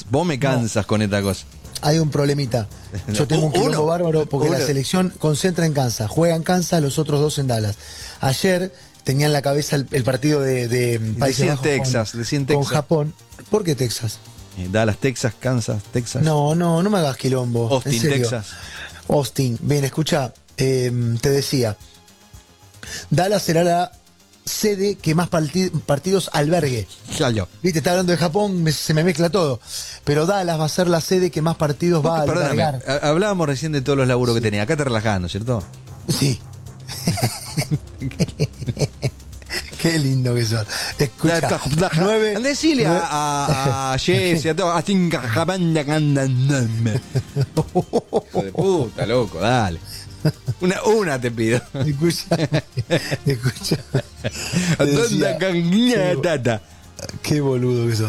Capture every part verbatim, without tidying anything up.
cansás, vos me cansas no. con esta cosa. Hay un problemita. Yo tengo un quilombo bárbaro porque uno. La selección concentra en Kansas, juega en Kansas, los otros dos en Dallas. Ayer tenía en la cabeza el, el partido de, de Países Bajos Texas, con, Texas. con Japón. ¿Por qué Texas? Eh, Dallas, Texas, Kansas, Texas. No, no, no me hagas quilombo. Austin, Texas. Austin. Bien, escucha, eh, te decía, Dallas será la sede que más partid partidos albergue. Ya yo. Viste, está hablando de Japón, me, se me mezcla todo. Pero Dallas va a ser la sede que más partidos va a albergar. Perdóname, hablábamos recién de todos los laburos sí. que tenía. Acá te relajás, ¿no es cierto? Sí. Qué lindo que sos. Escucha, nueve... Decile a, a, a Jesse, a todos. Hijo de puta, loco, dale. Una, una te pido. Escucha, escucha. Decía, qué, qué boludo que sos.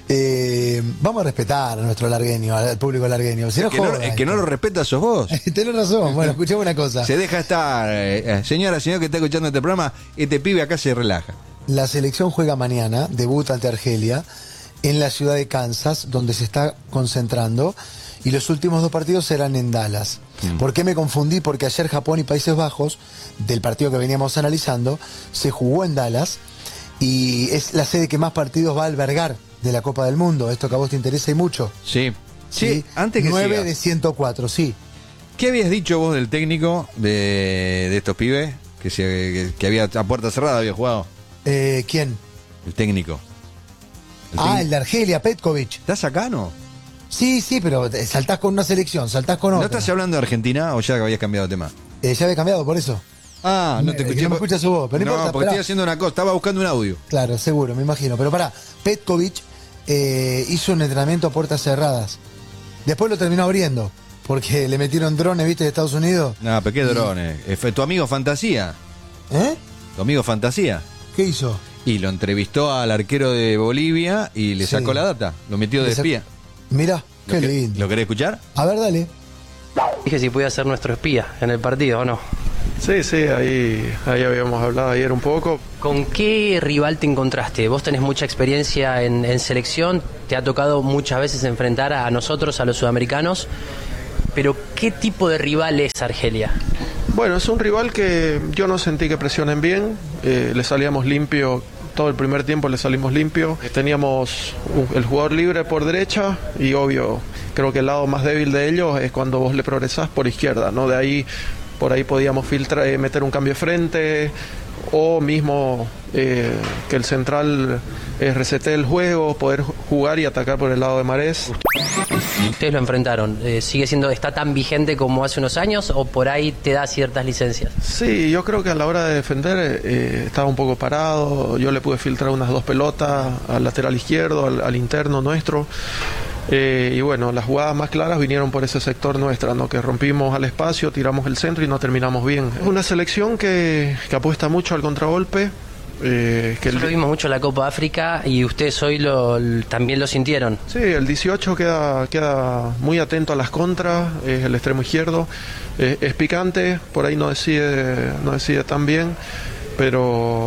Eh, vamos a respetar a nuestro largueño, al público largueño. Si no el que, joda, no, el que no lo respeta sos vos. Tenés razón. Bueno, escuchame una cosa. Se deja estar, eh, señora, señor que está escuchando este programa, este pibe acá se relaja. La selección juega mañana, debuta ante Argelia, en la ciudad de Kansas, donde se está concentrando. Y los últimos dos partidos serán en Dallas. Mm. ¿Por qué me confundí? Porque ayer Japón y Países Bajos, del partido que veníamos analizando, se jugó en Dallas y es la sede que más partidos va a albergar de la Copa del Mundo. Esto que a vos te interesa y mucho. Sí. Sí, sí. Antes que nueve siga. de ciento cuatro, sí. ¿Qué habías dicho vos del técnico de, de estos pibes? Que, se, que, que había a puerta cerrada había jugado. Eh, ¿Quién? El técnico. El ah, técnico. El de Argelia, Petkovic. ¿Estás acá, no? Sí, sí, pero saltás con una selección, saltás con otra. ¿No estás hablando de Argentina o ya habías cambiado de tema? Eh, ya había cambiado, por eso. Ah, no te escuché. No me escucha su voz, pero no, no importa, porque pará. estoy haciendo una cosa, estaba buscando un audio. Claro, seguro, me imagino. Pero pará, Petkovic eh, hizo un entrenamiento a puertas cerradas. Después lo terminó abriendo, porque le metieron drones, ¿viste, de Estados Unidos? No, pero qué drones. Y... ¿Tu amigo Fantasía? ¿Eh? ¿Tu amigo Fantasía? ¿Qué hizo? Y lo entrevistó al arquero de Bolivia y le sí. sacó la data. Lo metió de espía. Mirá, qué ¿Lo lindo. ¿Lo querés escuchar? A ver, dale. Dije si podía ser nuestro espía en el partido o no. Sí, sí, ahí, ahí habíamos hablado ayer un poco. ¿Con qué rival te encontraste? Vos tenés mucha experiencia en, en selección, te ha tocado muchas veces enfrentar a nosotros, a los sudamericanos, pero ¿qué tipo de rival es Argelia? Bueno, es un rival que yo no sentí que presionen bien, eh, le salíamos limpio. Todo el primer tiempo le salimos limpio. Teníamos el jugador libre por derecha y obvio, creo que el lado más débil de ellos es cuando vos le progresás por izquierda, ¿no? De ahí, por ahí podíamos filtrar, eh, meter un cambio de frente o mismo eh, que el central eh, resete el juego, poder jugar y atacar por el lado de Marés. Ustedes lo enfrentaron, eh, ¿sigue siendo, está tan vigente como hace unos años o por ahí te da ciertas licencias? Sí, yo creo que a la hora de defender eh, estaba un poco parado, yo le pude filtrar unas dos pelotas al lateral izquierdo, al, al interno nuestro. Eh, y bueno, las jugadas más claras vinieron por ese sector nuestra, ¿no? Que rompimos al espacio, tiramos el centro y no terminamos bien. Es una selección que, que apuesta mucho al contragolpe. Eh, que el... Lo vimos mucho en la Copa África y ustedes hoy lo, también lo sintieron. Sí, el dieciocho queda, queda muy atento a las contras, es el extremo izquierdo, eh, es picante, por ahí no decide, no decide tan bien, pero,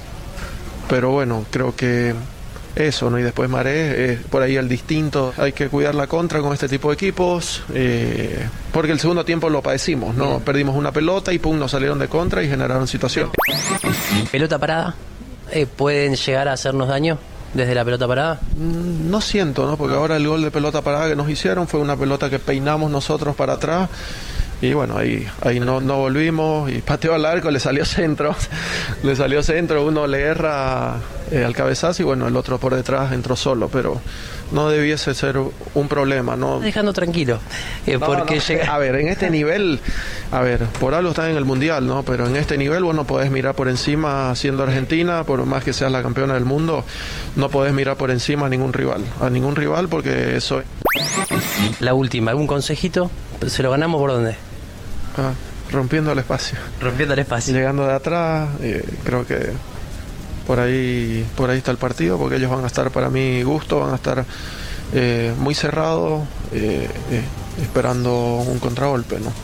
pero bueno, creo que eso, ¿no? Y después Marés, eh, por ahí el distinto, hay que cuidar la contra con este tipo de equipos, eh, porque el segundo tiempo lo padecimos, ¿no? Bien. Perdimos una pelota y pum, nos salieron de contra y generaron situación. ¿Pelota parada? Eh, ¿Pueden llegar a hacernos daño desde la pelota parada? No siento, ¿no? Porque ahora el gol de pelota parada que nos hicieron fue una pelota que peinamos nosotros para atrás. Y bueno, ahí, ahí no, no volvimos y pateó al arco, le salió centro, le salió centro, uno le erra eh, al cabezazo y bueno, el otro por detrás entró solo, pero no debiese ser un problema, ¿no? Dejando tranquilo, eh, no, porque no, llega... A ver, en este nivel, a ver, por algo está en el Mundial, ¿no? Pero en este nivel vos no podés mirar por encima, siendo Argentina, por más que seas la campeona del mundo, no podés mirar por encima a ningún rival, a ningún rival porque eso es... La última, ¿algún consejito? ¿Se lo ganamos por dónde? Ah, rompiendo el espacio. Rompiendo el espacio. Llegando de atrás, eh, creo que por ahí, por ahí está el partido, porque ellos van a estar, para mi gusto, van a estar eh, muy cerrados, eh, eh, esperando un contragolpe, ¿no?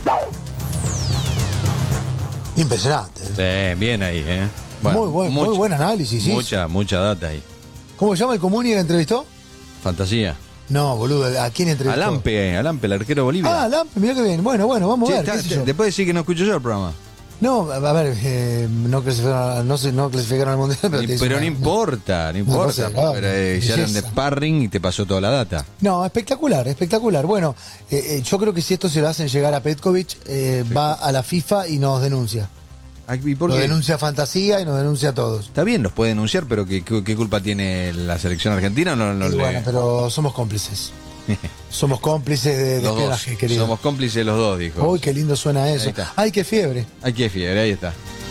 Impresionante. Sí, bien ahí, ¿eh? Bueno, muy, buen, mucha, muy buen análisis, sí. Mucha, mucha data ahí. ¿Cómo se llama el común y la entrevistó? Fantasía. No, boludo, ¿a quién entrevistó? A Lampe, a Lampe, el arquero de Bolivia. Ah, Lampe, mirá que bien. Bueno, bueno, vamos Che, a ver. está- qué sé yo. después decir que no escucho yo el programa. No, a ver, eh, no, clasificaron, no, sé, no clasificaron al mundial, pero, Ni- te hice pero una- no importa, no importa. cosa grave, Pero eh, ya eran de belleza. sparring y te pasó toda la data. No, espectacular, espectacular. Bueno, eh, eh, yo creo que si esto se lo hacen llegar a Petkovic, eh, va a la FIFA y nos denuncia. Ah, ¿y por Nos qué? denuncia a Fantasía y nos denuncia a todos. Está bien, los puede denunciar, pero ¿qué, qué, qué culpa tiene la selección argentina? No, no Y le- bueno, pero somos cómplices. Somos cómplices de, de los dos. espionaje, querido. Somos cómplices los dos, dijo. Uy, qué lindo suena eso. Ahí está. Ay, qué fiebre. Ay, qué fiebre, ahí está.